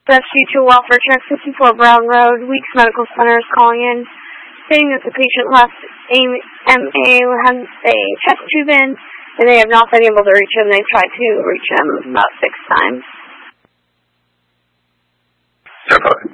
Rescue to Welfare Check 54 Brown Road. Weeks Medical Center is calling in, stating that the patient left AMA had a chest tube in, and they have not been able to reach him. They've tried to reach him about 6 times. Okay.